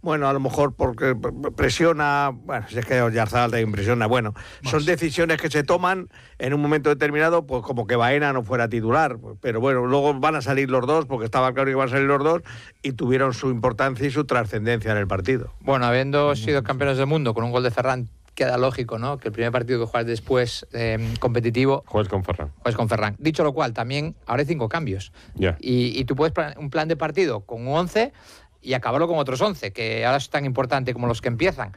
Bueno, a lo mejor porque presiona, bueno, si es que Oyarzabal te impresiona, bueno, son decisiones que se toman en un momento determinado, pues como que Baena no fuera titular, pero bueno, luego van a salir los dos, porque estaba claro que iban a salir los dos, y tuvieron su importancia y su trascendencia en el partido. Bueno, habiendo sido campeones del mundo con un gol de Ferran, queda lógico, ¿no?, que el primer partido que juegas después competitivo... Juegues con Ferran. Dicho lo cual, también ahora hay 5 cambios. Yeah. Y tú puedes un plan de partido con un 11 y acabarlo con otros 11, que ahora es tan importante como los que empiezan.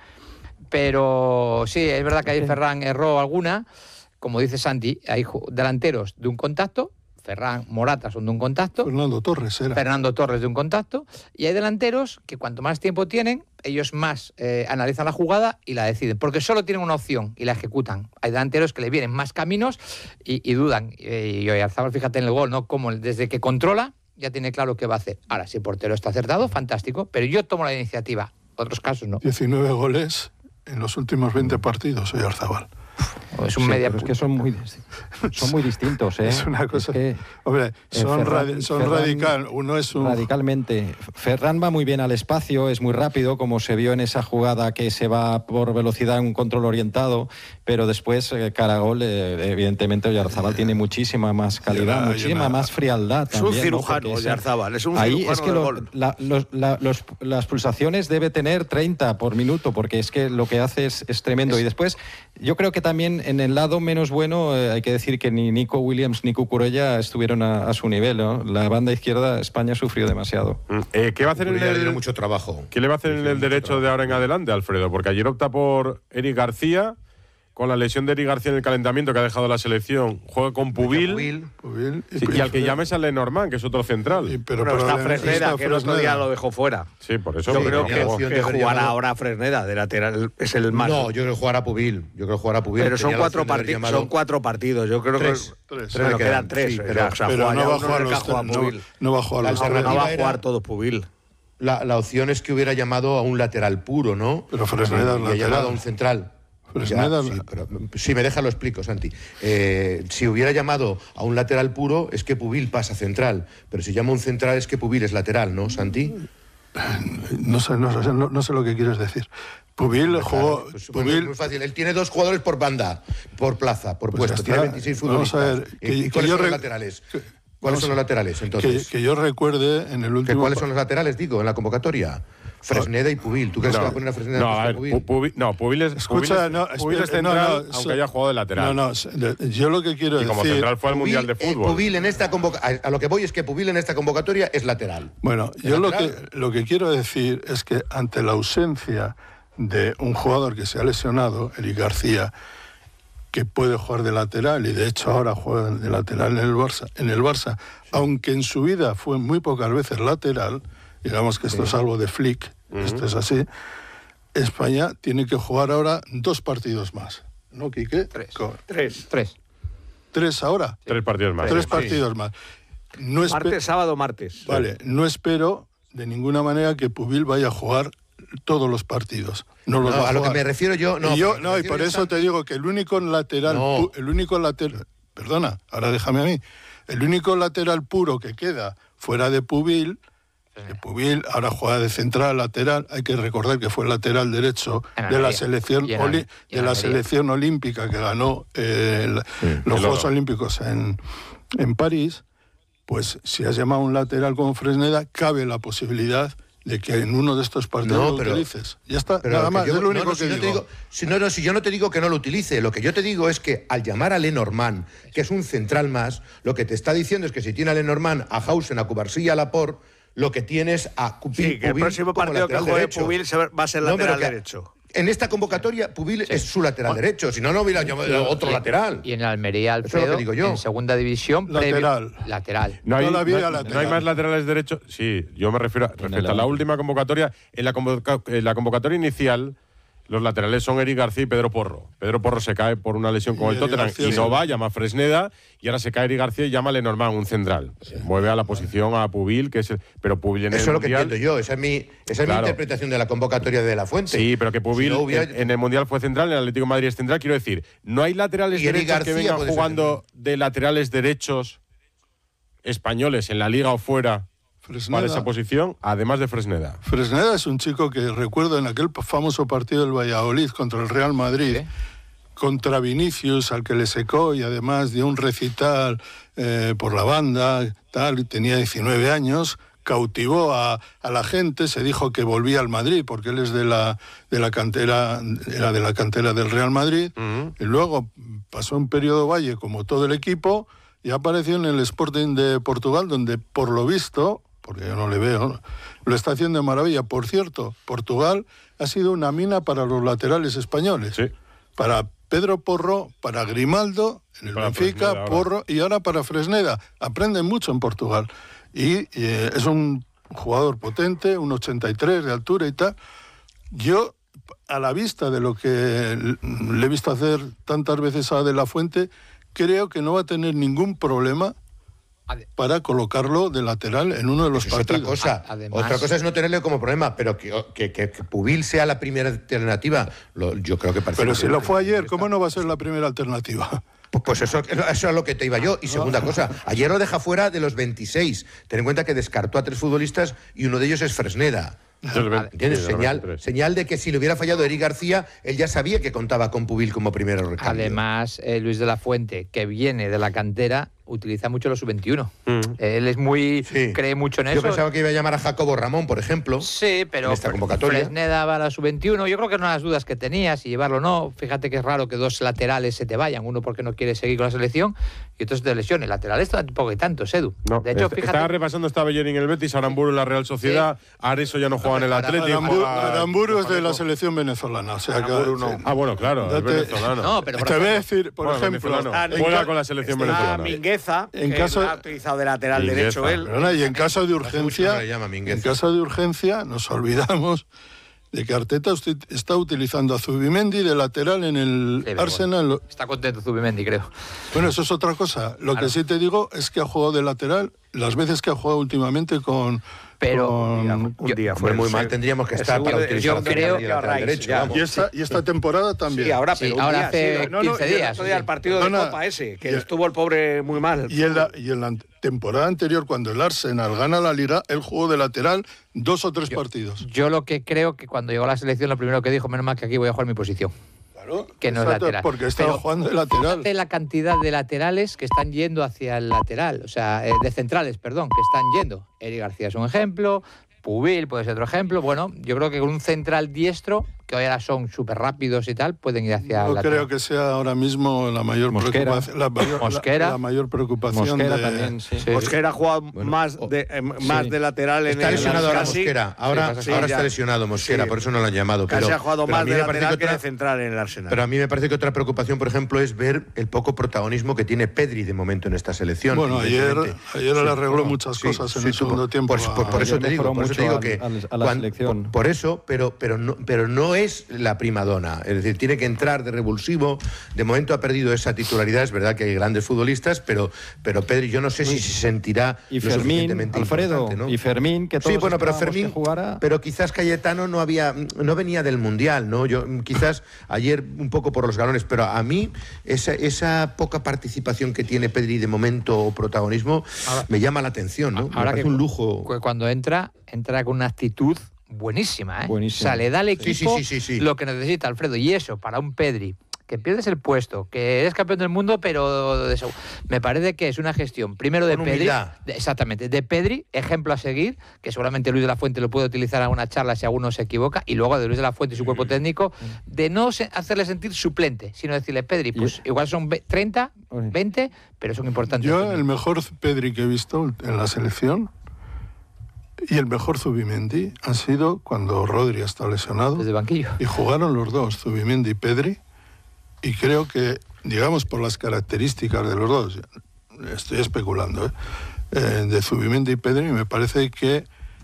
Pero sí, es verdad que ahí Ferran erró alguna. Como dice Santi, hay delanteros de un contacto. Ferran, Morata son de un contacto. Fernando Torres de un contacto. Y hay delanteros que cuanto más tiempo tienen, ellos más analizan la jugada y la deciden. Porque solo tienen una opción y la ejecutan. Hay delanteros que le vienen más caminos y dudan. Y Oyarzabal, fíjate en el gol, ¿no? Como desde que controla, ya tiene claro qué va a hacer. Ahora, si el portero está acertado, fantástico. Pero yo tomo la iniciativa. Otros casos no. 19 goles en los últimos 20 partidos, Oyarzabal. Es un media. Pero es que son muy distintos, ¿eh? Es una cosa. Es que, hombre, son radical. Uno es un. Radicalmente. Ferran va muy bien al espacio, es muy rápido, como se vio en esa jugada que se va por velocidad en un control orientado, pero después, cara a gol, evidentemente Oyarzabal tiene muchísima más calidad, muchísima más frialdad. Es también, un cirujano, ¿no? Oyarzabal. Es un ahí cirujano. Es que las pulsaciones debe tener 30 por minuto, porque es que lo que hace es tremendo. Y después, yo creo que también en el lado menos bueno hay que decir que ni Nico Williams ni Cucurella estuvieron a su nivel, ¿no? La banda izquierda, España sufrió demasiado. ¿Qué va a hacer tiene mucho trabajo. ¿Qué le va a hacer en el derecho de ahora en adelante, Alfredo? Porque ayer opta por Eric García, con la lesión de Eric García en el calentamiento que ha dejado la selección. Juega con Pubil y al que llames a Lenormand, que es otro central. Pero está Fresneda, que el otro día lo dejó fuera. Sí, por eso. Yo creo que jugará ahora Fresneda de lateral, es el más. No, yo creo que jugará Pubil. Pero son 4 partidos. Son 4 partidos. Yo creo que quedan 3. Sí, pero no va a jugar no va a jugar todo Pubil. La opción es que hubiera llamado a un lateral puro, ¿no? Pero Fresneda y ha llamado a un central. Fresneda, sí, pero si me deja lo explico, Santi. Si hubiera llamado a un lateral puro es que Pubil pasa central, pero si llama a un central es que Pubil es lateral, ¿no, Santi? No sé lo que quieres decir. Pubil jugó. Pues, Pubil, es muy fácil. Él tiene 2 jugadores por banda, por plaza, por puesto. Tiene 26 futbolistas. Vamos a ver. ¿Y cuáles son los laterales? ¿Cuáles son los laterales, entonces? Que yo recuerde en el último. ¿Cuáles son los laterales, digo, en la convocatoria? Fresneda y Pubil. ¿Tú crees que va a poner a Fresneda? Pubil es central, aunque haya jugado de lateral. Yo lo que quiero decir. Y como central fue al Mundial de Fútbol. Pubil en esta a lo que voy es que Pubil en esta convocatoria es lateral. Bueno, yo lo que quiero decir es que ante la ausencia de un jugador que se ha lesionado, Eric García, que puede jugar de lateral, y de hecho ahora juega de lateral en el Barça, aunque en su vida fue muy pocas veces lateral, digamos que esto es algo de Flick, esto es así, España tiene que jugar ahora 2 partidos más, ¿no, Quique? 3 ahora. 3 partidos más. 3 partidos más. Martes, sábado, martes. Vale, no espero de ninguna manera que Pubil vaya a jugar todos los partidos. No los va a jugar. A lo que me refiero yo... Y por eso te digo que el único lateral... Perdona, ahora déjame a mí. El único lateral puro que queda fuera de Pubil, que Pubil ahora juega de central, lateral, hay que recordar que fue el lateral derecho de la selección olímpica que ganó los Juegos Olímpicos en París. Pues si has llamado a un lateral como Fresneda, cabe la posibilidad de que en uno de estos partidos lo utilices. Ya está, nada más, es lo único que digo. Si yo no te digo que no lo utilice, lo que yo te digo es que al llamar a Lenormand, que es un central más, lo que te está diciendo es que si tiene a Lenormand, a Hausen, a Cubarsí y a Laporte, lo que tienes a Pubil. Sí, que el próximo partido que juegue Pubil va a ser lateral derecho. En esta convocatoria, Pubil es su lateral derecho, si no, no hubiera llamado otro lateral. Y en Almería, Alfredo, eso es lo que digo yo. En segunda división, lateral. No hay más laterales derechos. Sí, yo me refiero respecto a la última convocatoria. En la convocatoria inicial, los laterales son Eric García y Pedro Porro. Pedro Porro se cae por una lesión con el Tottenham y no va, llama a Fresneda, y ahora se cae Eric García y llama a Lenormand, un central. Mueve a la posición a Pubil, que es pero Pubil en el Mundial... Eso es lo que entiendo yo, esa es mi interpretación de la convocatoria de La Fuente. Sí, pero que Pubil en el Mundial fue central, en el Atlético de Madrid es central, quiero decir, no hay laterales derechos que vengan jugando de laterales derechos españoles en la Liga o fuera... para esa posición, además de Fresneda. Fresneda es un chico que recuerdo en aquel famoso partido del Valladolid contra el Real Madrid, contra Vinicius, al que le secó y además dio un recital por la banda, tal, tenía 19 años, cautivó a la gente, se dijo que volvía al Madrid porque él es de la cantera, era de la cantera del Real Madrid, y luego pasó un periodo Valle como todo el equipo y apareció en el Sporting de Portugal, donde por lo visto, porque yo no le veo, lo está haciendo de maravilla. Por cierto, Portugal ha sido una mina para los laterales españoles. Sí. Para Pedro Porro, para Grimaldo, en el Benfica, Fresneda, Porro y ahora para Fresneda. Aprenden mucho en Portugal. Y es un jugador potente, un 83 de altura y tal. Yo, a la vista de lo que le he visto hacer tantas veces a De La Fuente, creo que no va a tener ningún problema para colocarlo de lateral en uno de los partidos. Otra cosa. Además, Otra cosa es no tenerle como problema, pero que Pubil sea la primera alternativa, yo creo que parece... Pero si lo fue ayer, ¿cómo no va a ser la primera alternativa? Pues eso es a lo que te iba yo. Y segunda cosa, ayer lo deja fuera de los 26. Ten en cuenta que descartó a 3 futbolistas y uno de ellos es Fresneda. ¿Entiendes? Señal de que si le hubiera fallado Eric García, él ya sabía que contaba con Pubil como primero recambio. Además, Luis de la Fuente, que viene de la cantera, utiliza mucho los sub-21. Él es muy... Sí. cree mucho en Yo eso. pensaba que iba a llamar a Jacobo Ramón, por ejemplo. Sí, pero en esta convocatoria. Fresneda va a la sub-21. Yo creo que una de las dudas que tenía, si llevarlo o no. Fíjate que es raro que 2 laterales se te vayan. Uno porque no quiere seguir con la selección y otro de lesiones. Laterales tampoco hay tantos, Edu. No, de hecho, fíjate... Estaba repasando, estaba Bellerín en el Betis, Aramburu en la Real Sociedad, Areso ya no juega en el Atlético. Aramburu es de la selección venezolana. O sea, Aramburu no. Ah, bueno, claro, es venezolano. No, pero por Te voy a ejemplo, decir, por ejemplo, juega con la selección Está venezolana. Mingueza, En que caso- lo ha utilizado de lateral Mingueza. derecho él. perdona, y en caso de mucho urgencia, no le llama Mingueza. en caso de urgencia nos olvidamos de que Arteta está utilizando a Zubimendi de lateral en el pero Arsenal. está contento Zubimendi, creo. Bueno, eso es otra cosa. Lo que sí te digo es que ha jugado de lateral las veces que ha jugado últimamente con... Pero con- Un día Fue muy mal, tendríamos que estar para utilizar yo creo el lateral derecho. ya. Vamos. y esta temporada también. Sí, ahora, Sí, pero un ahora día, hace sí. 15 días, Otro día sí. el partido de Perdona, Copa ese, que y- estuvo el pobre muy mal. Y en la temporada anterior, cuando el Arsenal gana la Liga, él jugó de lateral 2 o 3 partidos. Yo lo que creo que cuando llegó a la selección, lo primero que dijo, menos mal que aquí voy a jugar mi posición. Claro, Que no es exacto, lateral. porque estaba Pero jugando de lateral. fíjate la cantidad de laterales que están yendo hacia el lateral, o sea, de centrales, perdón, que están yendo. Eric García es un ejemplo, Pubil puede ser otro ejemplo. Bueno, yo creo que con un central diestro, que hoy ahora son súper rápidos y tal, pueden ir hacia el Yo lateral. creo que sea ahora mismo la mayor Mosquera. preocupación. Mosquera. La mayor preocupación Mosquera de... también, sí. Sí. Mosquera ha jugado más de lateral en Está el lesionado ahora casi. Mosquera. Ahora, Sí, ahora ya. está lesionado Mosquera, Sí. por eso no lo han llamado. Casi Pero, ha jugado pero a más mí de me parece lateral que otra- de central en el Arsenal. Pero a mí me parece que otra preocupación, por ejemplo, es ver el poco protagonismo que tiene Pedri de momento en esta selección. Bueno, ayer evidentemente. le arregló muchas cosas en el segundo tiempo. Por eso Ayer te digo, mejoró por eso te digo mucho que a la selección. por eso, pero no es la primadona. Es decir, tiene que entrar de revulsivo. De momento ha perdido esa titularidad. Es verdad que hay grandes futudistas, pero Pedri, yo no sé si se sentirá Y lo Fermín, suficientemente Alfredo, importante, ¿no? y Fermín, que todos Sí, bueno, pero esperábamos Fermín, que jugara. pero quizás Cayetano no venía del Mundial, ¿no? Yo quizás ayer un poco por los galones, pero a mí esa poca participación que tiene Pedri de momento o protagonismo me llama la atención, ¿no? Ahora Me parece que un lujo. Cuando entra con una actitud buenísima, ¿eh? Buenísima. O sea, le da al equipo Sí. lo que necesita Alfredo. Y eso, para un Pedri, que pierdes el puesto, que eres campeón del mundo, pero me parece que es una gestión, primero de Con Pedri, humildad. exactamente, de Pedri, ejemplo a seguir, que seguramente Luis de la Fuente lo puede utilizar en alguna charla si alguno se equivoca, y luego de Luis de la Fuente y su cuerpo técnico, de no hacerle sentir suplente, sino decirle, Pedri, pues igual son 30, 20, pero son importantes. Yo, el mejor Pedri que he visto en la selección y el mejor Zubimendi han sido cuando Rodri está lesionado Desde el banquillo. y jugaron los dos, Zubimendi y Pedri, y creo que, digamos, por las características de los dos, estoy especulando, de Zubimendi y Pedri, me parece que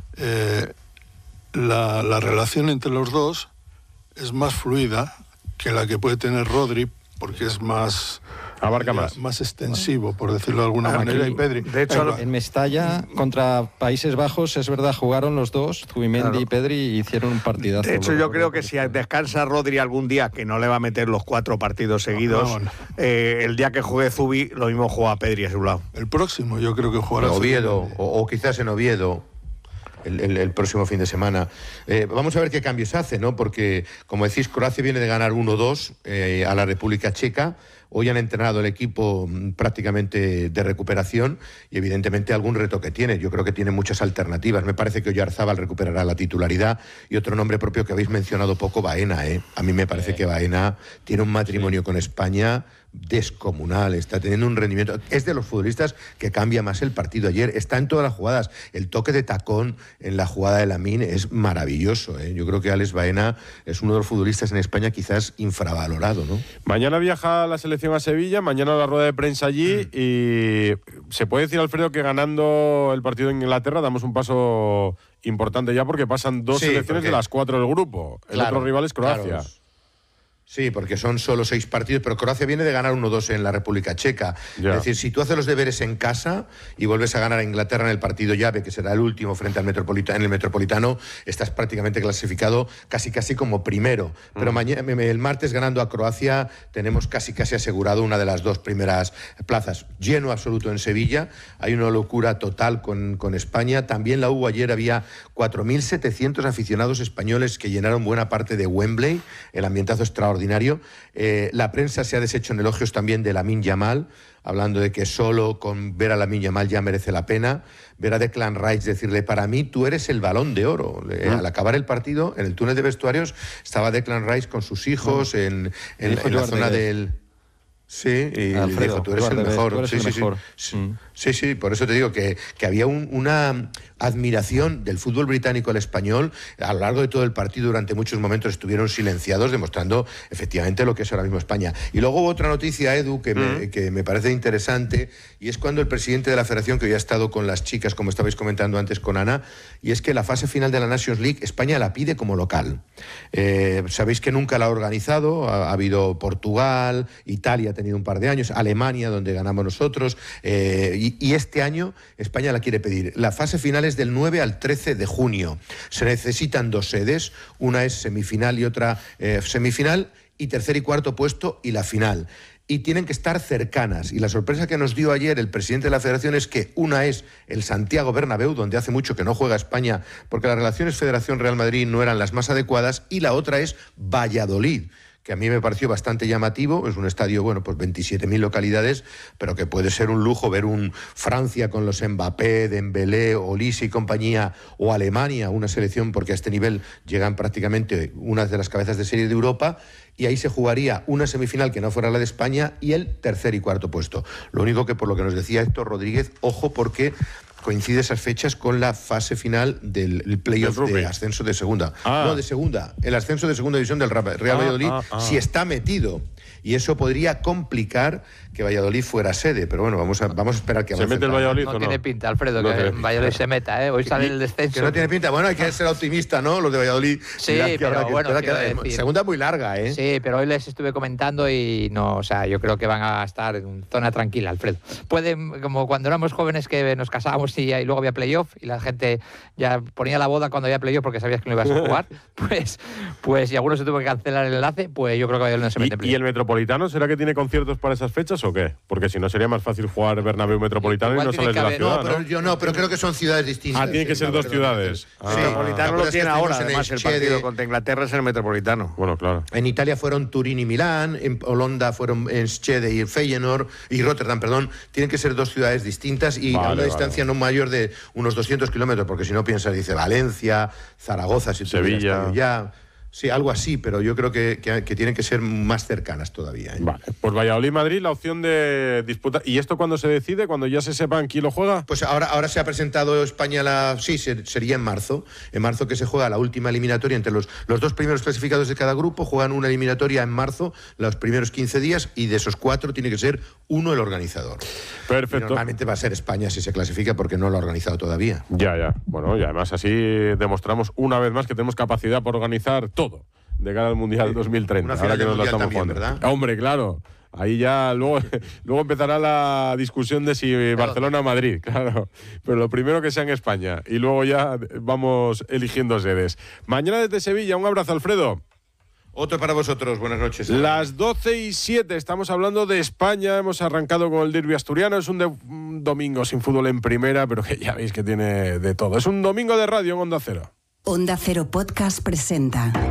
la relación entre los dos es más fluida que la que puede tener Rodri, porque es más... Abarca más. Más extensivo, por decirlo de alguna manera, y Pedri. De hecho, En Mestalla, contra Países Bajos, es verdad, jugaron los dos, Zubimendi y Pedri, y hicieron un partidazo. de hecho, yo creo que si descansa Rodri algún día, que no le va a meter los 4 partidos seguidos, no. el día que juegue Zubi, lo mismo juega Pedri a su lado. El próximo yo creo que jugará... Oviedo, o quizás en Oviedo. el próximo fin de semana. Vamos a ver qué cambios hace, ¿no? Porque, como decís, Croacia viene de ganar 1-2 a la República Checa. Hoy han entrenado el equipo prácticamente de recuperación y evidentemente algún reto que tiene. Yo creo que tiene muchas alternativas. Me parece que Oyarzábal recuperará la titularidad y otro nombre propio que habéis mencionado poco, Baena. A mí me parece que Baena tiene un matrimonio con España descomunal, está teniendo un rendimiento, es de los futbolistas que cambia más el partido. Ayer está en todas las jugadas, el toque de tacón en la jugada de Lamine es maravilloso. Yo creo que Alex Baena es uno de los futbolistas en España quizás infravalorado, ¿no? Mañana viaja la selección a Sevilla, mañana la rueda de prensa allí y se puede decir, Alfredo, que ganando el partido en Inglaterra damos un paso importante ya porque pasan dos selecciones de las 4 del grupo. El otro rival es Croacia. Claro. Sí, porque son solo 6 partidos, pero Croacia viene de ganar 1-2 en la República Checa. Ya. Es decir, si tú haces los deberes en casa y vuelves a ganar a Inglaterra en el partido llave, que será el último frente al en el Metropolitano, estás prácticamente clasificado casi como primero. Pero mañana, el martes, ganando a Croacia, tenemos casi asegurado una de las 2 primeras plazas. Lleno absoluto en Sevilla, hay una locura total con España. También la hubo ayer, había 4.700 aficionados españoles que llenaron buena parte de Wembley, el ambientazo extraordinario. La prensa se ha deshecho en elogios también de Lamine Yamal, hablando de que solo con ver a Lamine Yamal ya merece la pena. Ver a Declan Rice decirle, para mí tú eres el Balón de Oro. Al acabar el partido, en el túnel de vestuarios, estaba Declan Rice con sus hijos en la zona del... Sí, y Alfredo, le dijo, tú eres el mejor. Sí, por eso te digo que había una admiración del fútbol británico al español. A lo largo de todo el partido, durante muchos momentos estuvieron silenciados, demostrando efectivamente lo que es ahora mismo España. Y luego hubo otra noticia, Edu, que me parece interesante, y es cuando el presidente de la Federación, que hoy ha estado con las chicas, como estabais comentando antes con Ana, y es que la fase final de la Nations League, España la pide como local. Sabéis que nunca la ha organizado, ha habido Portugal, Italia ha tenido un par de años, Alemania, donde ganamos nosotros, y este año España la quiere pedir. La fase final es del 9 al 13 de junio. Se necesitan 2 sedes, una es semifinal y otra semifinal, y tercer y cuarto puesto y la final. Y tienen que estar cercanas. Y la sorpresa que nos dio ayer el presidente de la Federación es que una es el Santiago Bernabéu, donde hace mucho que no juega España, porque las relaciones Federación-Real Madrid no eran las más adecuadas, y la otra es Valladolid, que a mí me pareció bastante llamativo. Es un estadio, bueno, pues 27.000 localidades, pero que puede ser un lujo ver un Francia con los Mbappé, Dembélé, Olise y compañía, o Alemania, una selección, porque a este nivel llegan prácticamente unas de las cabezas de serie de Europa, y ahí se jugaría una semifinal que no fuera la de España y el tercer y cuarto puesto. Lo único que, por lo que nos decía Héctor Rodríguez, ojo, porque coincide esas fechas con la fase final del playoff de ascenso de segunda. No, de segunda. El ascenso de segunda división del Real Valladolid, si está metido. Y eso podría complicar que Valladolid fuera sede. Pero bueno, vamos a esperar que avance. ¿Se mete el Valladolid o no? No tiene pinta, Alfredo, que el Valladolid se meta, ¿eh? Hoy sale el descenso. Que no tiene pinta. Bueno, hay que ser optimista, ¿no? Los de Valladolid. Sí, pero bueno, segunda muy larga, ¿eh? Sí, pero hoy les estuve comentando y no, o sea, yo creo que van a estar en zona tranquila, Alfredo. Pueden, como cuando éramos jóvenes que nos casábamos y luego había playoff y la gente ya ponía la boda cuando había playoff porque sabías que no ibas a jugar, pues y algunos se tuvo que cancelar el enlace, pues yo creo que Valladolid no se mete en playoff. ¿Y el Metropolitano será que tiene conciertos para esas fechas o qué? Porque si no sería más fácil jugar Bernabéu Metropolitano y no sales de la ciudad, ¿no? Pero creo que son ciudades distintas. Tiene que ser 2 ciudades. El Metropolitano lo tiene ahora, además el partido contra Inglaterra es el Metropolitano. Bueno, claro. En Italia fueron Turín y Milán, en Holanda fueron Enschede y Feyenoord, y Rotterdam, perdón. Tienen que ser 2 ciudades distintas y a una distancia no mayor de unos 200 kilómetros, porque si no piensas, dice Valencia, Zaragoza, si Sevilla. Ya. Sí, algo así, pero yo creo que tienen que ser más cercanas todavía. Vale, pues Valladolid-Madrid, la opción de disputa. ¿Y esto cuándo se decide? ¿Cuando ya se sepan quién lo juega? Pues ahora se ha presentado España sería en marzo. En marzo que se juega la última eliminatoria entre los 2 primeros clasificados de cada grupo. Juegan una eliminatoria en marzo, los primeros 15 días, y de esos 4 tiene que ser uno el organizador. Perfecto. Y normalmente va a ser España si se clasifica porque no lo ha organizado todavía. Ya. Bueno, y además así demostramos una vez más que tenemos capacidad para organizar todo de cara al Mundial 2030. Ahora que nos lo estamos jugando, ¿verdad? Hombre, claro. Ahí ya luego empezará la discusión de si Barcelona o Madrid, claro. Pero lo primero que sea en España y luego ya vamos eligiendo sedes. Mañana desde Sevilla, un abrazo, Alfredo. Otro para vosotros, buenas noches. Las 12:07, estamos hablando de España, hemos arrancado con el derbi asturiano, es un domingo sin fútbol en primera, pero que ya veis que tiene de todo. Es un domingo de radio en Onda Cero. Onda Cero Podcast presenta